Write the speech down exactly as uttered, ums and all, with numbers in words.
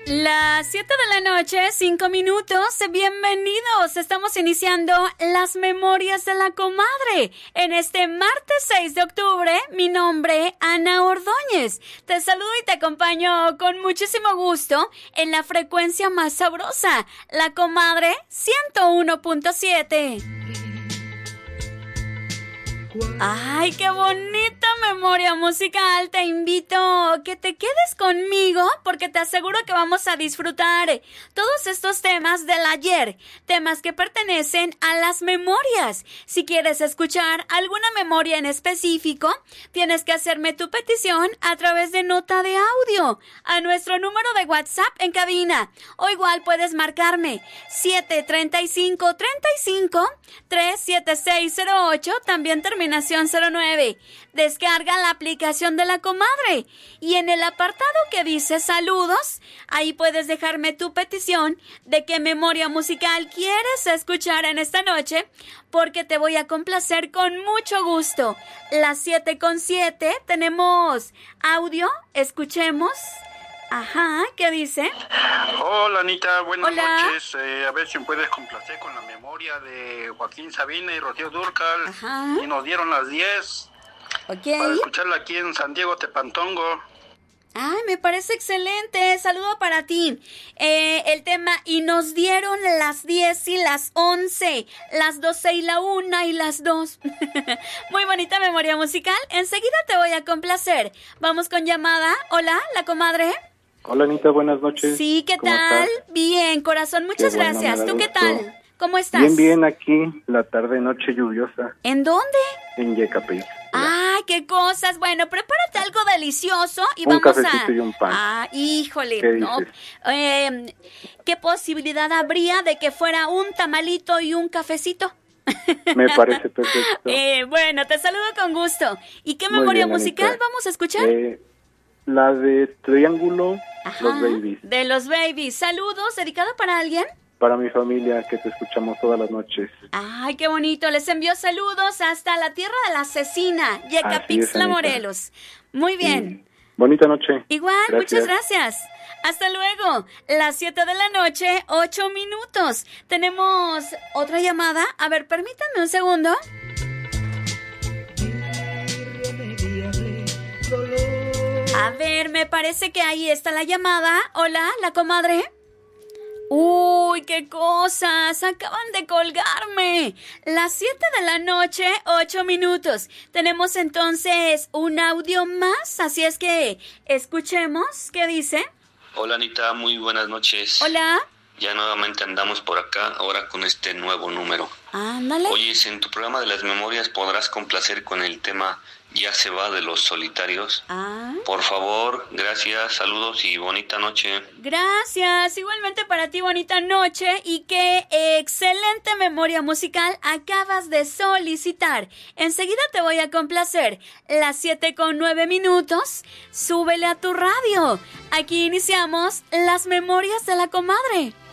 Las siete de la noche, cinco minutos, bienvenidos, estamos iniciando las memorias de la comadre, en este martes seis de octubre, mi nombre, Ana Ordóñez, te saludo y te acompaño con muchísimo gusto en la frecuencia más sabrosa, la comadre ciento uno punto siete. ¡Ay, qué bonita memoria musical! Te invito a que te quedes conmigo porque te aseguro que vamos a disfrutar todos estos temas del ayer, temas que pertenecen a las memorias. Si quieres escuchar alguna memoria en específico, tienes que hacerme tu petición a través de nota de audio a nuestro número de WhatsApp en cabina. O igual puedes marcarme siete treinta y cinco treinta y cinco tres siete seis cero ocho, también terminación cero nueve. Descarga la aplicación de la comadre y en el apartado que dice saludos, ahí puedes dejarme tu petición de qué memoria musical quieres escuchar en esta noche, porque te voy a complacer con mucho gusto. Las siete con siete, tenemos audio, escuchemos. Ajá, ¿qué dice? Hola Anita, buenas Hola. noches. Eh, a ver si me puedes complacer con la memoria de Joaquín Sabina y Rocío Dúrcal. Ajá. Y nos dieron las diez Ok. para escucharla aquí en San Diego, Tepantongo. Ay, me parece excelente. Saludo para ti. Eh, el tema, y nos dieron las diez y las once, las doce y la una y las dos. Muy bonita memoria musical. Enseguida te voy a complacer. Vamos con llamada. Hola, la comadre. Hola Anita, buenas noches. Sí, ¿qué ¿Cómo tal? estás? Bien, corazón, muchas Qué bueno, gracias. me da ¿Tú qué gusto. tal? ¿Cómo estás? Bien, bien, aquí, la tarde, noche lluviosa, ¿En dónde? en Yecapel. ¡Ay, qué cosas! Bueno, prepárate algo delicioso y Un vamos cafecito a... y un pan. Ah, híjole, ¿Qué no. dices? Eh, ¿Qué posibilidad habría de que fuera un tamalito y un cafecito? Me parece perfecto. Eh, bueno, te saludo con gusto. ¿Y qué Muy memoria bien, musical Anita. vamos a escuchar? Eh, la de Triángulo, Ajá, Los Babies. de los Babies. Saludos, ¿dedicado para alguien? Para mi familia, que te escuchamos todas las noches. Ay, qué bonito. Les envío saludos hasta la tierra de la asesina, Así es, Yecapixtla, Anita. Morelos. Muy bien. Sí. Bonita noche. Igual, Gracias. muchas gracias. Hasta luego. Las siete de la noche, ocho minutos. Tenemos otra llamada. A ver, permítanme un segundo. A ver, me parece que ahí está la llamada. Hola, la comadre. Uy, qué cosas, acaban de colgarme. Las siete de la noche, ocho minutos. Tenemos entonces un audio más, así es que escuchemos qué dice. Hola Anita, muy buenas noches. Hola. Ya nuevamente andamos por acá, ahora con este nuevo número. Ándale. Oyes, en tu programa de las memorias podrás complacer con el tema Ya se va de los solitarios. Ah, Por favor, gracias, saludos y bonita noche. gracias. Igualmente para ti, bonita noche. Y qué excelente memoria musical acabas de solicitar. Enseguida te voy a complacer. Las siete con nueve minutos. Súbele a tu radio. Aquí iniciamos las memorias de la comadre.